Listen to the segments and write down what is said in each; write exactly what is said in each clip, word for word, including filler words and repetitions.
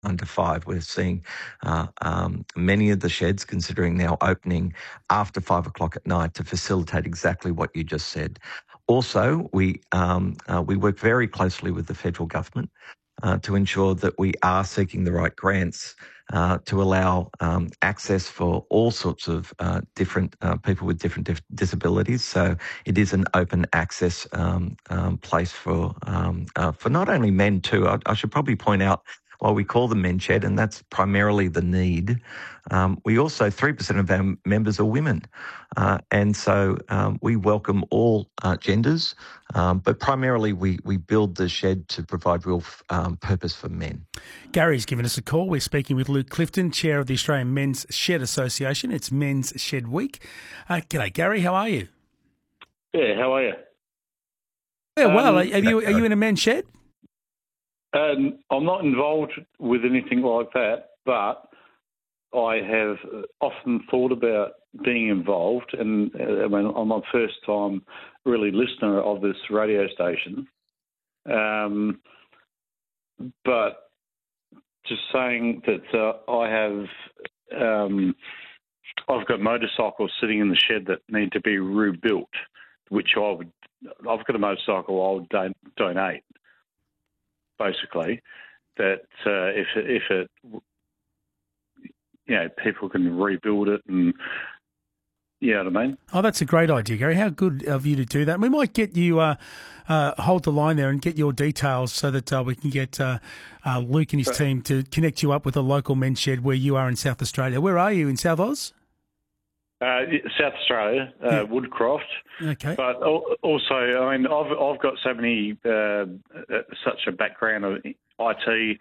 nine to five. We're seeing uh, um, many of the sheds considering now opening after five o'clock at night to facilitate exactly what you just said. Also, we um, uh, we work very closely with the federal government uh, to ensure that we are seeking the right grants uh, to allow um, access for all sorts of uh, different uh, people with different dif- disabilities. So it is an open access um, um, place for um, uh, for not only men too. I, I should probably point out, while we call them men's shed, and that's primarily the need, um, we also, three percent of our members are women. Uh, and so um, we welcome all uh, genders, um, but primarily we, we build the shed to provide real um, purpose for men. Gary's given us a call. We're speaking with Luke Clifton, Chair of the Australian Men's Shed Association. It's Men's Shed Week. Uh, g'day, Gary. How are you? Yeah, how are you? Yeah, well, Um, are you, are you in a men's shed? Um, I'm not involved with anything like that, but I have often thought about being involved, and uh, when I'm my first time really listener of this radio station. Um, but just saying that uh, I have, um, I've got motorcycles sitting in the shed that need to be rebuilt, which I would, I've got a motorcycle I would don- donate. Basically, that uh, if if it, you know, people can rebuild it, and you know what I mean. Oh, that's a great idea, Gary. How good of you to do that. We might get you uh, uh, hold the line there and get your details so that uh, we can get uh, uh, Luke and his team to connect you up with a local men's shed where you are in South Australia. Where are you, in South Oz? Uh, South Australia, uh, Yeah. Woodcroft. Okay. But al- also, I mean, I've I've got so many uh, uh, such a background of I T.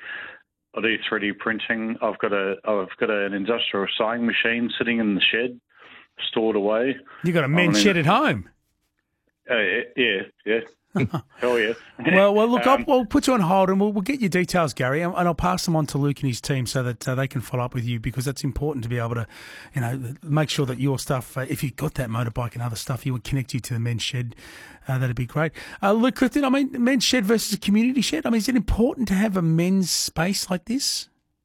I do three D printing. I've got a I've got an industrial sewing machine sitting in the shed, stored away. You got a men's I mean, shed at home. Uh, yeah, yeah. Hell yeah. Well, well, look, Um, I'll, I'll put you on hold and we'll, we'll get your details, Gary, and, and I'll pass them on to Luke and his team so that uh, they can follow up with you, because it's important to be able to, you know, make sure that your stuff, uh, if you've got that motorbike and other stuff, you would connect you to the men's shed. Uh, that'd be great. Uh, Luke Clifton, I mean, men's shed versus a community shed. I mean, is it important to have a men's space like this?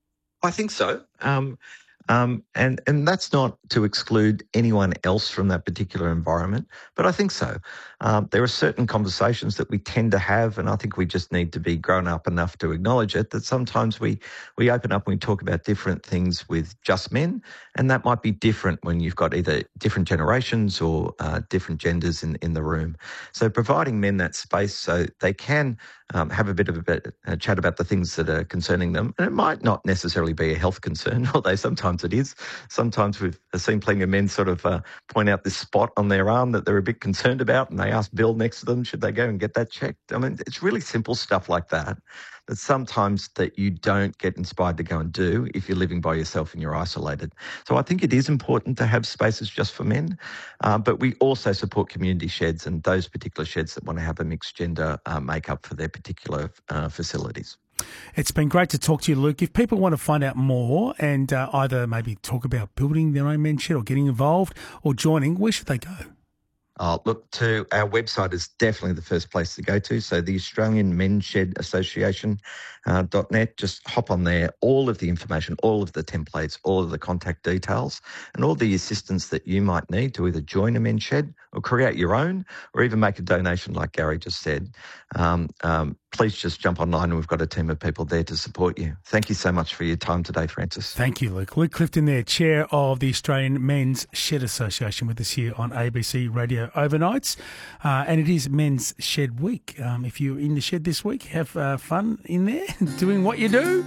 I think so. Um, um, and, and that's not to exclude anyone else from that particular environment, but I think so. Um, there are certain conversations that we tend to have, and I think we just need to be grown up enough to acknowledge it, that sometimes we, we open up and we talk about different things with just men, and that might be different when you've got either different generations or uh, different genders in, in the room. So providing men that space so they can um, have a bit of a, bit, a chat about the things that are concerning them, and it might not necessarily be a health concern, although sometimes it is. Sometimes we've seen plenty of men sort of uh, point out this spot on their arm that they're a bit concerned about, and they ask Bill next to them, should they go and get that checked? I mean, it's really simple stuff like that, that sometimes that you don't get inspired to go and do if you're living by yourself and you're isolated. So I think it is important to have spaces just for men, uh, but we also support community sheds and those particular sheds that want to have a mixed gender uh, makeup for their particular uh, facilities. It's been great to talk to you, Luke. If people want to find out more and uh, either maybe talk about building their own men's shed or getting involved or joining, where should they go? Uh, look, to our website is definitely the first place to go to. So the Australian Men's Shed Association uh, dot net, just hop on there. All of the information, all of the templates, all of the contact details, and all the assistance that you might need to either join a men's shed or create your own, or even make a donation like Gary just said. Um, um, please just jump online, and we've got a team of people there to support you. Thank you so much for your time today, Francis. Thank you, Luke. Luke Clifton there, Chair of the Australian Men's Shed Association, with us here on A B C Radio Overnights. Uh, and it is Men's Shed Week. Um, if you're in the shed this week, have uh, fun in there doing what you do.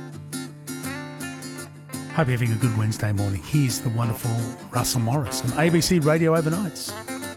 Hope you're having a good Wednesday morning. Here's the wonderful Russell Morris on A B C Radio Overnights.